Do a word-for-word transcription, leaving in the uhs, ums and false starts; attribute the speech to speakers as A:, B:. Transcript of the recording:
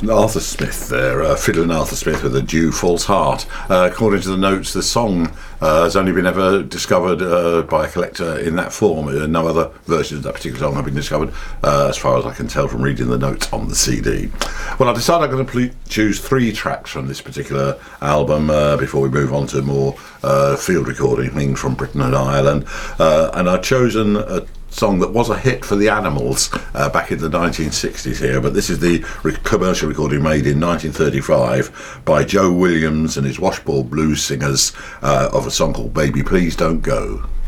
A: Arthur Smith there, uh, fiddling Arthur Smith with a Dew False Heart. Uh, according to the notes, the song uh, has only been ever discovered uh, by a collector in that form. Uh, no other versions of that particular song have been discovered, uh, as far as I can tell from reading the notes on the C D. Well, I decided I'm going to ple- choose three tracks from this particular album uh, before we move on to more uh, field recording things from Britain and Ireland. Uh, and I've chosen a song that was a hit for the Animals uh, back in the nineteen sixties here, but this is the re- commercial recording made in nineteen thirty-five by Joe Williams and his Washboard Blues Singers uh, of a song called Baby Please Don't Go.